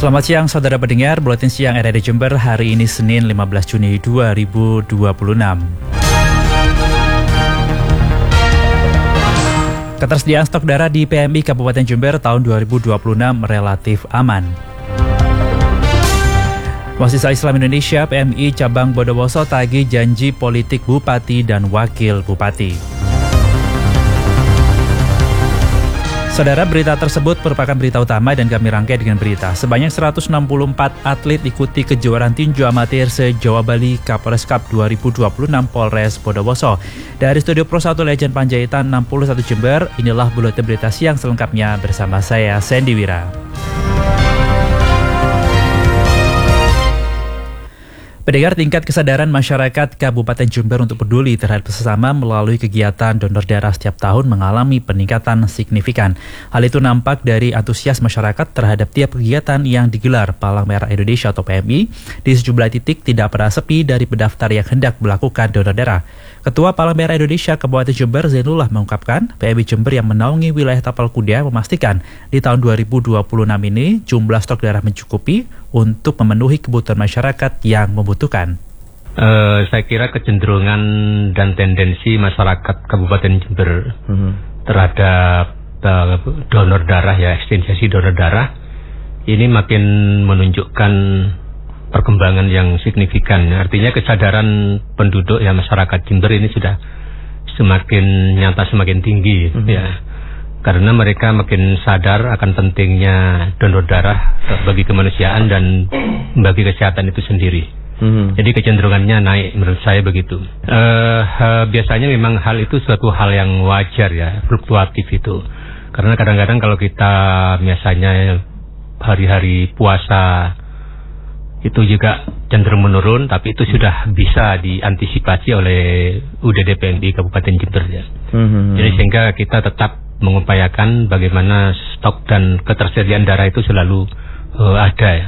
Selamat siang saudara pendengar, Buletin Siang RRI Jember hari ini Senin 15 Juni 2026. Ketersediaan stok darah di PMI Kabupaten Jember tahun 2026 relatif aman. Mahasiswa Islam Indonesia PMI Cabang Bondowoso tagih janji politik Bupati dan Wakil Bupati. Saudara, berita tersebut merupakan berita utama dan kami rangkai dengan berita. Sebanyak 164 atlet ikuti kejuaraan tinju amatir se-Jawa Bali Kapolres Cup 2026 Polres Bondowoso. Dari Studio Pro 1 Legend Panjaitan 61 Jember, inilah buletin berita siang selengkapnya bersama saya, Sandy Wira. Pendengar, tingkat kesadaran masyarakat Kabupaten Jember untuk peduli terhadap sesama melalui kegiatan donor darah setiap tahun mengalami peningkatan signifikan. Hal itu nampak dari antusias masyarakat terhadap tiap kegiatan yang digelar Palang Merah Indonesia atau PMI. Di sejumlah titik tidak pernah sepi dari pendaftar yang hendak melakukan donor darah. Ketua Palang Merah Indonesia Kabupaten Jember Zainullah mengungkapkan, PMI Jember yang menaungi wilayah Tapal Kuda memastikan di tahun 2026 ini jumlah stok darah mencukupi untuk memenuhi kebutuhan masyarakat yang membutuhkan. Saya kira kecenderungan dan tendensi masyarakat Kabupaten Jember terhadap donor darah, ya, ekstensi donor darah ini makin menunjukkan perkembangan yang signifikan. Artinya kesadaran penduduk, ya, masyarakat Jember ini sudah semakin nyata, semakin tinggi, ya. Karena mereka makin sadar akan pentingnya donor darah bagi kemanusiaan dan bagi kesehatan itu sendiri. Jadi kecenderungannya naik, menurut saya begitu. Biasanya memang hal itu suatu hal yang wajar, ya, fluktuatif itu. Karena kadang-kadang kalau kita biasanya hari-hari puasa itu juga cenderung menurun, tapi itu sudah bisa diantisipasi oleh UDD PMI Kabupaten Jember, ya. Jadi sehingga kita tetap mengupayakan bagaimana stok dan ketersediaan darah itu selalu ada, ya.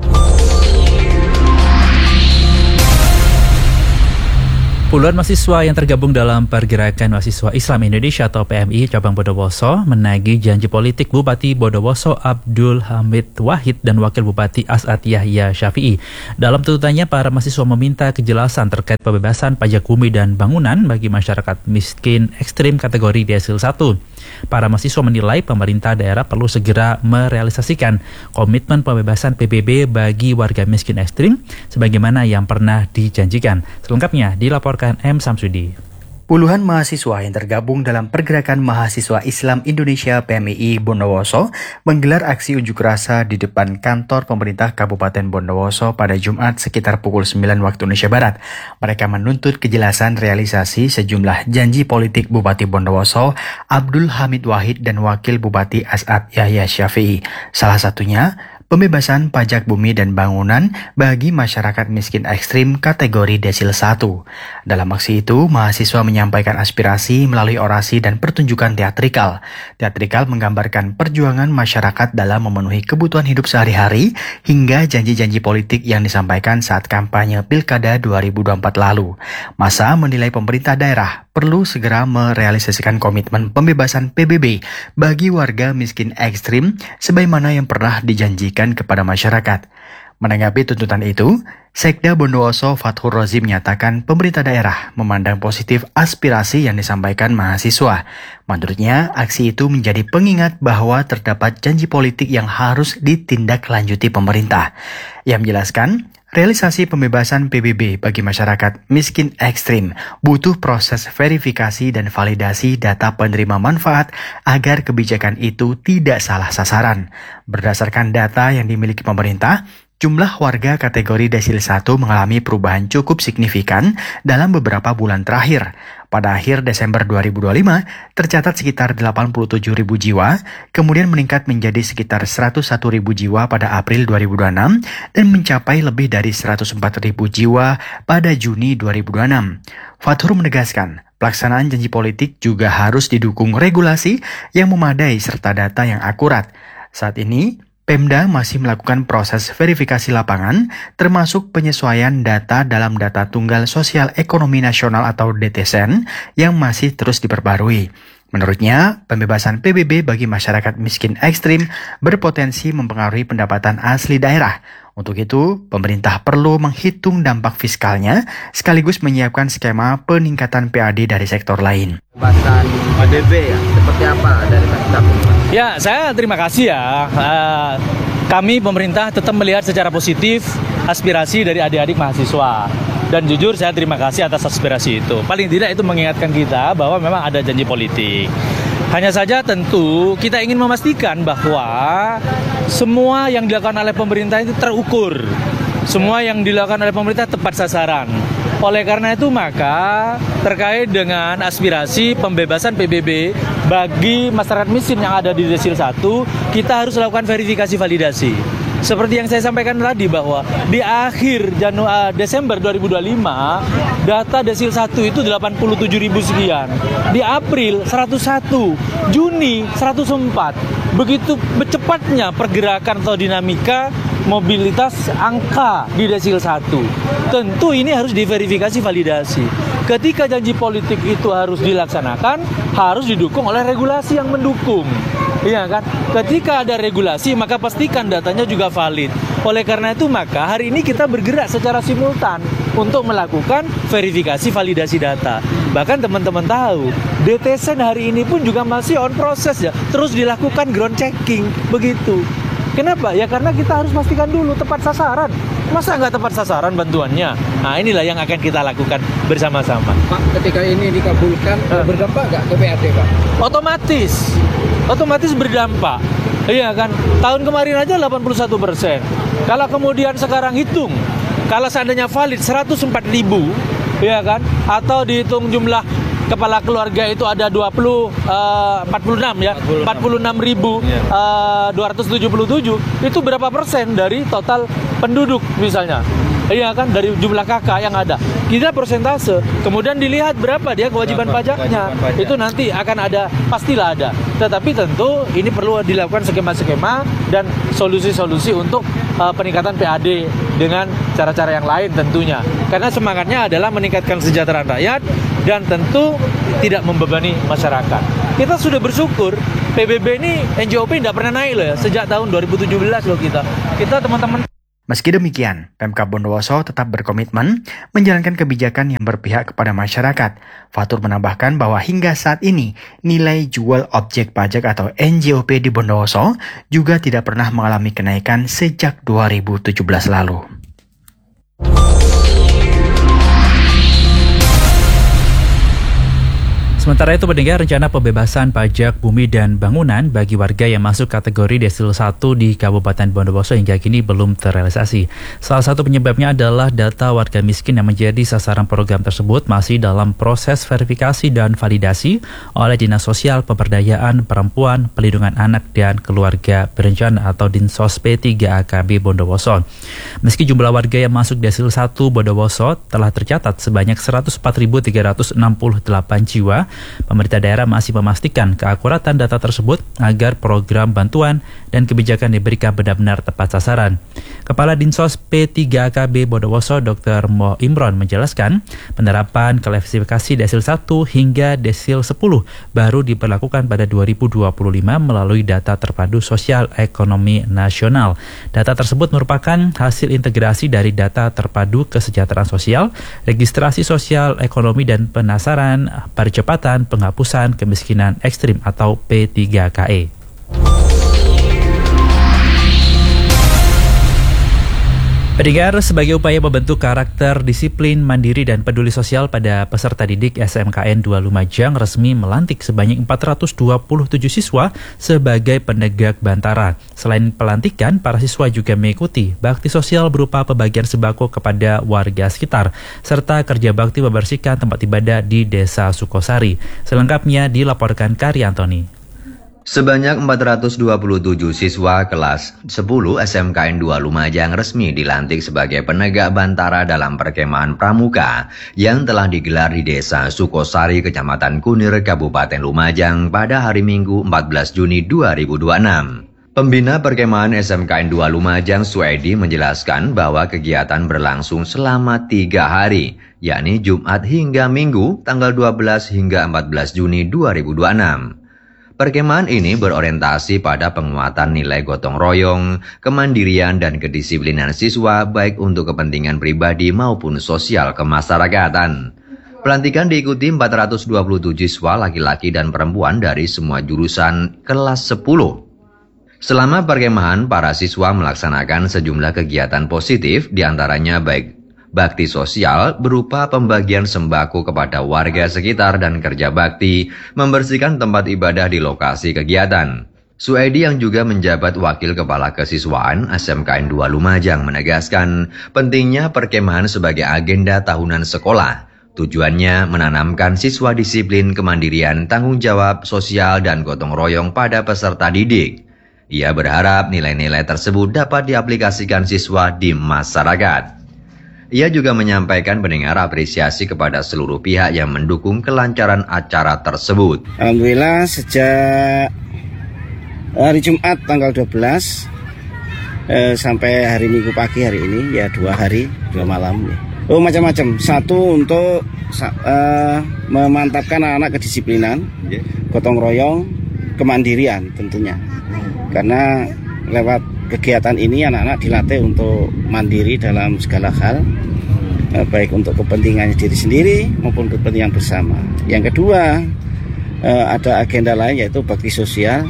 Puluhan mahasiswa yang tergabung dalam Pergerakan Mahasiswa Islam Indonesia atau PMI Cabang Bondowoso menagih janji politik Bupati Bondowoso Abdul Hamid Wahid dan Wakil Bupati As'ad Yahya Syafi'i. Dalam tuntutannya, para mahasiswa meminta kejelasan terkait pembebasan pajak bumi dan bangunan bagi masyarakat miskin ekstrim kategori desil 1. Para mahasiswa menilai pemerintah daerah perlu segera merealisasikan komitmen pembebasan PBB bagi warga miskin ekstrim sebagaimana yang pernah dijanjikan. Selengkapnya dilaporkan M. Samsudi. Puluhan mahasiswa yang tergabung dalam Pergerakan Mahasiswa Islam Indonesia PMI Bondowoso menggelar aksi unjuk rasa di depan kantor pemerintah Kabupaten Bondowoso pada Jumat sekitar pukul 9 waktu Indonesia Barat. Mereka menuntut kejelasan realisasi sejumlah janji politik Bupati Bondowoso Abdul Hamid Wahid dan Wakil Bupati As'ad Yahya Syafi'i. Salah satunya, pembebasan pajak bumi dan bangunan bagi masyarakat miskin ekstrim kategori desil 1. Dalam aksi itu, mahasiswa menyampaikan aspirasi melalui orasi dan pertunjukan teatrikal. Teatrikal menggambarkan perjuangan masyarakat dalam memenuhi kebutuhan hidup sehari-hari hingga janji-janji politik yang disampaikan saat kampanye Pilkada 2024 lalu. Massa menilai pemerintah daerah perlu segera merealisasikan komitmen pembebasan PBB bagi warga miskin ekstrim sebagaimana yang pernah dijanjikan kepada masyarakat. Menanggapi tuntutan itu, Sekda Bondowoso Fathur Rozi menyatakan pemerintah daerah memandang positif aspirasi yang disampaikan mahasiswa. Menurutnya, aksi itu menjadi pengingat bahwa terdapat janji politik yang harus ditindaklanjuti pemerintah. Ia menjelaskan, realisasi pembebasan PBB bagi masyarakat miskin ekstrim butuh proses verifikasi dan validasi data penerima manfaat agar kebijakan itu tidak salah sasaran. Berdasarkan data yang dimiliki pemerintah, jumlah warga kategori desil 1 mengalami perubahan cukup signifikan dalam beberapa bulan terakhir. Pada akhir Desember 2025, tercatat sekitar 87.000 jiwa, kemudian meningkat menjadi sekitar 101.000 jiwa pada April 2026, dan mencapai lebih dari 104.000 jiwa pada Juni 2026. Fathur menegaskan, pelaksanaan janji politik juga harus didukung regulasi yang memadai serta data yang akurat. Saat ini, Pemda masih melakukan proses verifikasi lapangan, termasuk penyesuaian data dalam Data Tunggal Sosial Ekonomi Nasional atau DTSN yang masih terus diperbarui. Menurutnya, pembebasan PBB bagi masyarakat miskin ekstrim berpotensi mempengaruhi pendapatan asli daerah. Untuk itu, pemerintah perlu menghitung dampak fiskalnya sekaligus menyiapkan skema peningkatan PAD dari sektor lain. Pembebasan PBB ya, seperti apa dari kami? Ya, saya terima kasih ya. Kami pemerintah tetap melihat secara positif aspirasi dari adik-adik mahasiswa. Dan jujur saya terima kasih atas aspirasi itu. Paling tidak itu mengingatkan kita bahwa memang ada janji politik. Hanya saja tentu kita ingin memastikan bahwa semua yang dilakukan oleh pemerintah itu terukur. Semua yang dilakukan oleh pemerintah tepat sasaran. Oleh karena itu maka terkait dengan aspirasi pembebasan PBB bagi masyarakat miskin yang ada di Desil 1, kita harus lakukan verifikasi validasi. Seperti yang saya sampaikan tadi bahwa di akhir Desember 2025 data Desil 1 itu 87.000 sekian. Di April 101, Juni 104. Begitu cepatnya pergerakan atau dinamika mobilitas angka di Desil 1. Tentu ini harus diverifikasi validasi. Ketika janji politik itu harus dilaksanakan, harus didukung oleh regulasi yang mendukung. Iya kan? Ketika ada regulasi, maka pastikan datanya juga valid. Oleh karena itu, maka hari ini kita bergerak secara simultan untuk melakukan verifikasi validasi data. Bahkan teman-teman tahu, DTSEN hari ini pun juga masih on proses ya. Terus dilakukan ground checking, begitu. Kenapa? Ya karena kita harus pastikan dulu tepat sasaran. Masa nggak tepat sasaran bantuannya? Nah inilah yang akan kita lakukan bersama-sama. Pak, ketika ini dikabulkan, berdampak nggak ke PAD, Pak? Otomatis berdampak. Iya kan? Tahun kemarin aja 81%. Kalau kemudian sekarang hitung, kalau seandainya valid 104.000, ya kan? Atau dihitung jumlah kepala keluarga itu ada 46.277, itu berapa persen dari total penduduk misalnya? Iya kan, dari jumlah kakak yang ada. Kita persentase, kemudian dilihat berapa dia kewajiban pajaknya. Itu nanti akan ada, pastilah ada. Tetapi tentu ini perlu dilakukan skema-skema dan solusi-solusi untuk peningkatan PAD dengan cara-cara yang lain tentunya. Karena semangatnya adalah meningkatkan kesejahteraan rakyat dan tentu tidak membebani masyarakat. Kita sudah bersyukur PBB ini NJOP tidak pernah naik loh ya, sejak tahun 2017 loh kita teman-teman. Meski demikian, Pemkab Bondowoso tetap berkomitmen menjalankan kebijakan yang berpihak kepada masyarakat. Fatur menambahkan bahwa hingga saat ini, nilai jual objek pajak atau NJOP di Bondowoso juga tidak pernah mengalami kenaikan sejak 2017 lalu. Sementara itu, pendengar, rencana pembebasan pajak bumi dan bangunan bagi warga yang masuk kategori Desil 1 di Kabupaten Bondowoso hingga kini belum terrealisasi. Salah satu penyebabnya adalah data warga miskin yang menjadi sasaran program tersebut masih dalam proses verifikasi dan validasi oleh Dinas Sosial Pemberdayaan Perempuan, Pelindungan Anak dan Keluarga Berencana atau Dinsos P3AKB Bondowoso. Meski jumlah warga yang masuk Desil 1 Bondowoso telah tercatat sebanyak 104.368 jiwa, pemerintah daerah masih memastikan keakuratan data tersebut agar program bantuan dan kebijakan diberikan benar-benar tepat sasaran. Kepala Dinsos P3AKB Bondowoso Dr. Mo Imron menjelaskan, penerapan klasifikasi Desil 1 hingga Desil 10 baru diberlakukan pada 2025 melalui data terpadu sosial ekonomi nasional. Data tersebut merupakan hasil integrasi dari data terpadu kesejahteraan sosial, registrasi sosial ekonomi dan penasaran percepatan penghapusan kemiskinan ekstrim atau P3KE. Pendengar, sebagai upaya membentuk karakter disiplin, mandiri, dan peduli sosial pada peserta didik SMKN 2 Lumajang resmi melantik sebanyak 427 siswa sebagai penegak Bantara. Selain pelantikan, para siswa juga mengikuti bakti sosial berupa pembagian sembako kepada warga sekitar, serta kerja bakti membersihkan tempat ibadah di Desa Sukosari. Selengkapnya dilaporkan Karyantoni. Sebanyak 427 siswa kelas 10 SMKN 2 Lumajang resmi dilantik sebagai penegak Bantara dalam perkemahan Pramuka yang telah digelar di Desa Sukosari, Kecamatan Kunir, Kabupaten Lumajang pada hari Minggu 14 Juni 2026. Pembina perkemahan SMKN 2 Lumajang Suedi menjelaskan bahwa kegiatan berlangsung selama 3 hari, yakni Jumat hingga Minggu tanggal 12 hingga 14 Juni 2026. Perkemahan ini berorientasi pada penguatan nilai gotong royong, kemandirian dan kedisiplinan siswa baik untuk kepentingan pribadi maupun sosial kemasyarakatan. Pelantikan diikuti 427 siswa laki-laki dan perempuan dari semua jurusan kelas 10. Selama perkemahan, para siswa melaksanakan sejumlah kegiatan positif, diantaranya baik bakti sosial berupa pembagian sembako kepada warga sekitar dan kerja bakti, membersihkan tempat ibadah di lokasi kegiatan. Suedi yang juga menjabat Wakil Kepala Kesiswaan SMKN 2 Lumajang menegaskan pentingnya perkemahan sebagai agenda tahunan sekolah. Tujuannya menanamkan siswa disiplin, kemandirian, tanggung jawab sosial, dan gotong royong pada peserta didik. Ia berharap nilai-nilai tersebut dapat diaplikasikan siswa di masyarakat. Ia juga menyampaikan mendengar apresiasi kepada seluruh pihak yang mendukung kelancaran acara tersebut. Alhamdulillah sejak hari Jumat tanggal 12 sampai hari Minggu pagi hari ini, ya 2 hari 2 malam. Oh, macam-macam. Satu untuk memantapkan anak-anak kedisiplinan, gotong royong, kemandirian tentunya. Karena lewat kegiatan ini anak-anak dilatih untuk mandiri dalam segala hal, baik untuk kepentingan diri sendiri maupun kepentingan bersama. Yang kedua, ada agenda lain yaitu bakti sosial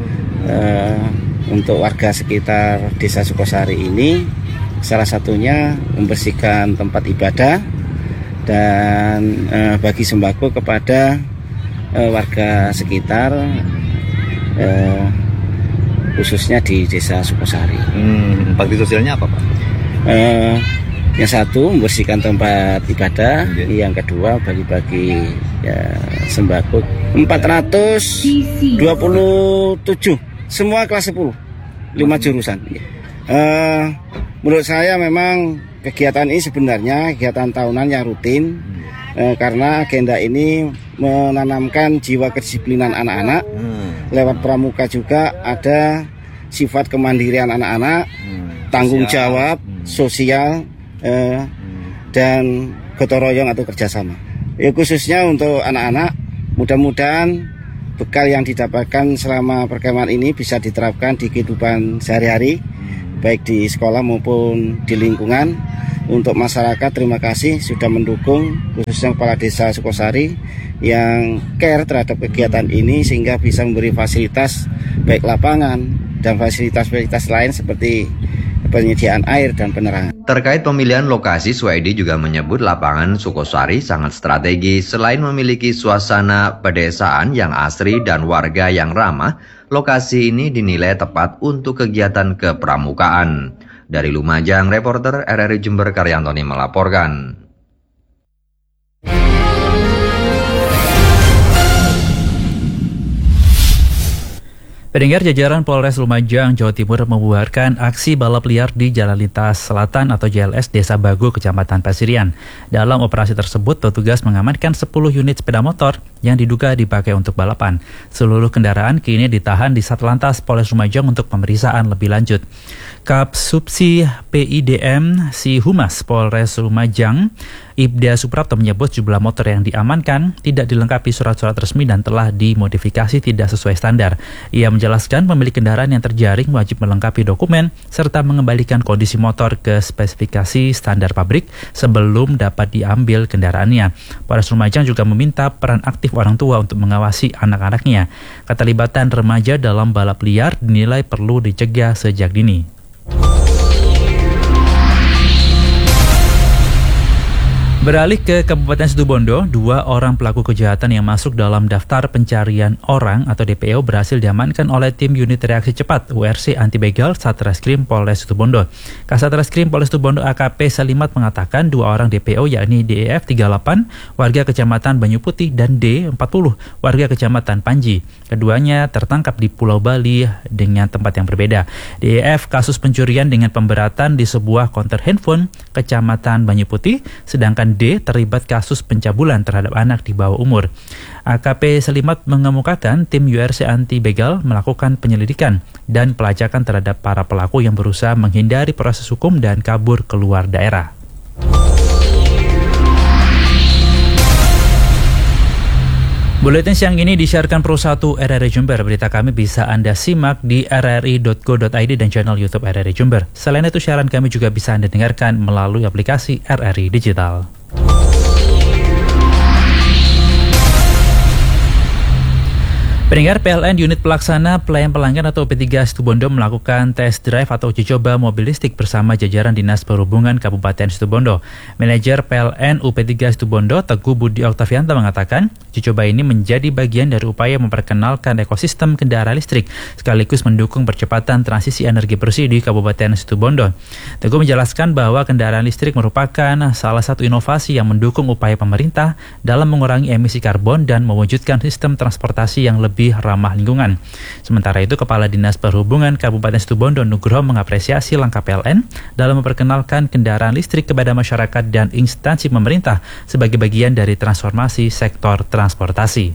untuk warga sekitar Desa Sukosari ini. Salah satunya membersihkan tempat ibadah dan bagi sembako kepada warga sekitar, khususnya di Desa Sukosari. Bakti sosialnya apa, Pak? Yang satu membersihkan tempat ibadah, yang kedua bagi-bagi sembako 427 semua kelas 10, 5 jurusan. Menurut saya memang kegiatan ini sebenarnya kegiatan tahunan yang rutin, karena agenda ini menanamkan jiwa kedisiplinan anak-anak. Lewat pramuka juga ada sifat kemandirian anak-anak, tanggung jawab sosial, dan gotong royong atau kerjasama. Ya, khususnya untuk anak-anak, mudah-mudahan bekal yang didapatkan selama perkemahan ini bisa diterapkan di kehidupan sehari-hari, baik di sekolah maupun di lingkungan. Untuk masyarakat, terima kasih sudah mendukung, khususnya Kepala Desa Sukosari yang care terhadap kegiatan ini sehingga bisa memberi fasilitas baik lapangan dan fasilitas-fasilitas lain seperti penyediaan air dan penerangan. Terkait pemilihan lokasi, Suedi juga menyebut lapangan Sukosari sangat strategis. Selain memiliki suasana pedesaan yang asri dan warga yang ramah, lokasi ini dinilai tepat untuk kegiatan kepramukaan. Dari Lumajang, reporter RRI Jember Karyantoni melaporkan. Pendengar, jajaran Polres Lumajang, Jawa Timur membubarkan aksi balap liar di Jalan Lintas Selatan atau JLS Desa Bago, Kecamatan Pasirian. Dalam operasi tersebut, petugas mengamankan 10 unit sepeda motor yang diduga dipakai untuk balapan. Seluruh kendaraan kini ditahan di Satlantas Polres Lumajang untuk pemeriksaan lebih lanjut. Kapsubsi PIDM Si Humas Polres Lumajang, Ibda Suprapto menyebut jumlah motor yang diamankan tidak dilengkapi surat-surat resmi dan telah dimodifikasi tidak sesuai standar. Ia menjelaskan pemilik kendaraan yang terjaring wajib melengkapi dokumen serta mengembalikan kondisi motor ke spesifikasi standar pabrik sebelum dapat diambil kendaraannya. Polres Lumajang juga meminta peran aktif orang tua untuk mengawasi anak-anaknya. Keterlibatan remaja dalam balap liar dinilai perlu dicegah sejak dini. Beralih ke Kabupaten Situbondo, 2 orang pelaku kejahatan yang masuk dalam daftar pencarian orang atau DPO berhasil diamankan oleh tim unit reaksi cepat URC anti begal Satreskrim Polres Situbondo. Kasat Reskrim Polres Situbondo AKP Salimat mengatakan 2 orang DPO yakni DEF 38 warga Kecamatan Banyu Putih dan D 40 warga Kecamatan Panji. Keduanya tertangkap di Pulau Bali dengan tempat yang berbeda. DEF kasus pencurian dengan pemberatan di sebuah konter handphone Kecamatan Banyu Putih, sedangkan dan D terlibat kasus pencabulan terhadap anak di bawah umur. AKP Selimat mengemukakan tim URC anti begal melakukan penyelidikan dan pelacakan terhadap para pelaku yang berusaha menghindari proses hukum dan kabur keluar daerah. Buletin siang ini disiarkan Pro 1 RRI Jember. Berita kami bisa Anda simak di rri.go.id dan channel YouTube RRI Jember. Selain itu, siaran kami juga bisa Anda dengarkan melalui aplikasi RRI Digital. Pendengar, PLN Unit Pelaksana Pelayan Pelanggan atau P3 Situbondo melakukan tes drive atau uji coba mobil listrik bersama jajaran Dinas Perhubungan Kabupaten Situbondo. Manajer PLN UP3 Situbondo, Teguh Budi Oktavianto mengatakan, uji coba ini menjadi bagian dari upaya memperkenalkan ekosistem kendaraan listrik sekaligus mendukung percepatan transisi energi bersih di Kabupaten Situbondo. Teguh menjelaskan bahwa kendaraan listrik merupakan salah satu inovasi yang mendukung upaya pemerintah dalam mengurangi emisi karbon dan mewujudkan sistem transportasi yang lebih ramah lingkungan. Sementara itu, Kepala Dinas Perhubungan Kabupaten Situbondo Nugroho mengapresiasi langkah PLN dalam memperkenalkan kendaraan listrik kepada masyarakat dan instansi pemerintah sebagai bagian dari transformasi sektor transportasi.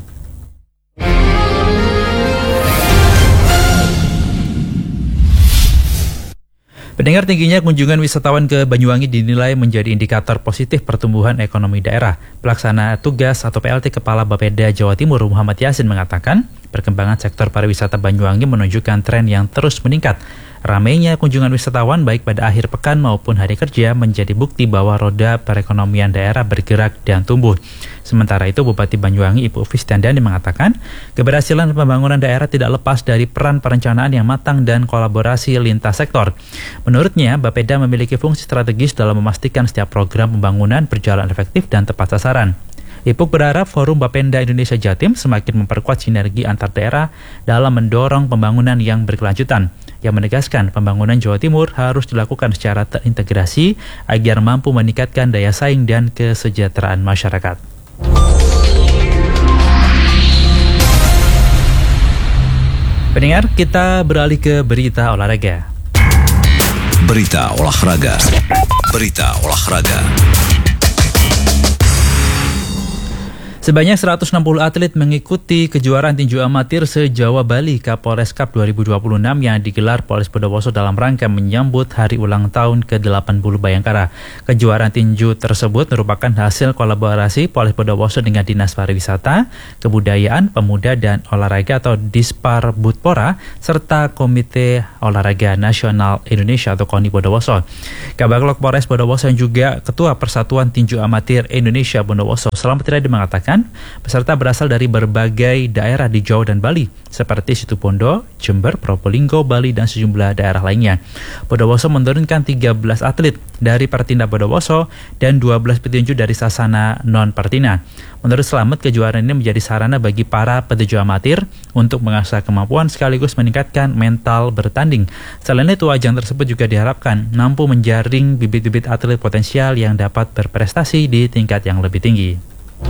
Pendengar, tingginya kunjungan wisatawan ke Banyuwangi dinilai menjadi indikator positif pertumbuhan ekonomi daerah. Pelaksana tugas atau PLT Kepala Bapeda Jawa Timur Muhammad Yasin mengatakan, perkembangan sektor pariwisata Banyuwangi menunjukkan tren yang terus meningkat. Ramainya kunjungan wisatawan baik pada akhir pekan maupun hari kerja menjadi bukti bahwa roda perekonomian daerah bergerak dan tumbuh. Sementara itu, Bupati Banyuwangi Ibu Fistiandani mengatakan, keberhasilan pembangunan daerah tidak lepas dari peran perencanaan yang matang dan kolaborasi lintas sektor. Menurutnya, Bapeda memiliki fungsi strategis dalam memastikan setiap program pembangunan berjalan efektif dan tepat sasaran. Ipuk berharap Forum Bapenda Indonesia Jatim semakin memperkuat sinergi antar daerah dalam mendorong pembangunan yang berkelanjutan, yang menegaskan pembangunan Jawa Timur harus dilakukan secara terintegrasi agar mampu meningkatkan daya saing dan kesejahteraan masyarakat. Pendengar, kita beralih ke berita olahraga. Berita olahraga. Berita olahraga. Sebanyak 160 atlet mengikuti kejuaraan tinju amatir se-Jawa Bali Kapolres Cup 2026 yang digelar Polres Bondowoso dalam rangka menyambut hari ulang tahun ke-80 Bayangkara. Kejuaraan tinju tersebut merupakan hasil kolaborasi Polres Bondowoso dengan Dinas Pariwisata, Kebudayaan, Pemuda dan Olahraga atau Dispar Budpora serta Komite Olahraga Nasional Indonesia atau KONI Bondowoso. Kabag Polres Bondowoso yang juga Ketua Persatuan Tinju Amatir Indonesia Bondowoso, Slamet Riyadi mengatakan, peserta berasal dari berbagai daerah di Jawa dan Bali, seperti Situbondo, Jember, Probolinggo, Bali, dan sejumlah daerah lainnya. Bondowoso menurunkan 13 atlet dari Pertinda Bondowoso dan 12 petinju dari Sasana Non-Pertina. Menurut Slamet, kejuaraan ini menjadi sarana bagi para petinju amatir untuk mengasah kemampuan sekaligus meningkatkan mental bertanding. Selain itu, ajang tersebut juga diharapkan mampu menjaring bibit-bibit atlet potensial yang dapat berprestasi di tingkat yang lebih tinggi.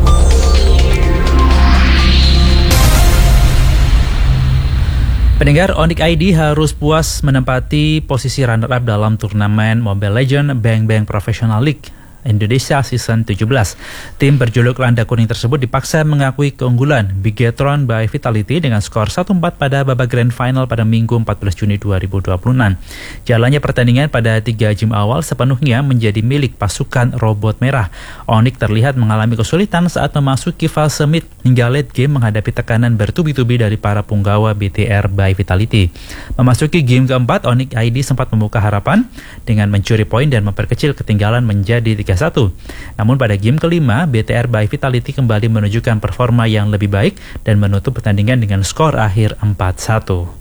Pendengar, Onyx ID harus puas menempati posisi runner-up dalam turnamen Mobile Legends Bang Bang Professional League Indonesia Season 17. Tim berjuluk Landa Kuning tersebut dipaksa mengakui keunggulan Bigetron by Vitality dengan skor 1-4 pada babak Grand Final pada Minggu 14 Juni 2026. Jalannya pertandingan pada 3 game awal sepenuhnya menjadi milik pasukan Robot Merah. Onyx terlihat mengalami kesulitan saat memasuki fase mid hingga late game menghadapi tekanan bertubi-tubi dari para punggawa BTR by Vitality. Memasuki game keempat, Onyx ID sempat membuka harapan dengan mencuri poin dan memperkecil ketinggalan menjadi 3-1. Namun pada game kelima, BTR by Vitality kembali menunjukkan performa yang lebih baik dan menutup pertandingan dengan skor akhir 4-1.